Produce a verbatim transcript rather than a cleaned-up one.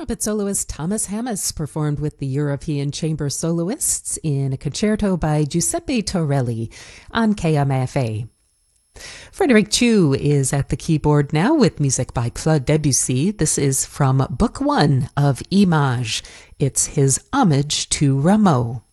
Trumpet soloist Thomas Hammes performed with the European Chamber Soloists in a concerto by Giuseppe Torelli on K M F A. Frederick Chu is at the keyboard now with music by Claude Debussy. This is from Book One of Images. It's his homage to Rameau.